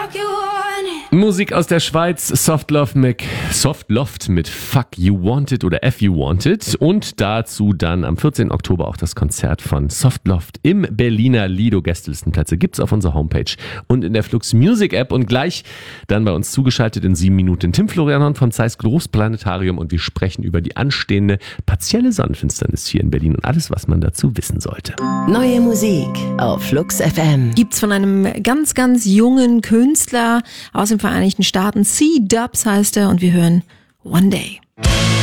Musik aus der Schweiz, Softloft mit Fuck You Want It oder F You Want It und dazu dann am 14. Oktober auch das Konzert von Softloft im Berliner Lido. Gästelistenplätze gibt's auf unserer Homepage und in der Flux Music App und gleich dann bei uns zugeschaltet in 7 Minuten Tim Florian von Zeiss Großplanetarium und wir sprechen über die anstehende partielle Sonnenfinsternis hier in Berlin und alles, was man dazu wissen sollte. Neue Musik auf Flux FM. Gibt's von einem ganz, ganz jungen Künstler aus den Vereinigten Staaten. C-Dubs heißt er und wir hören One Day.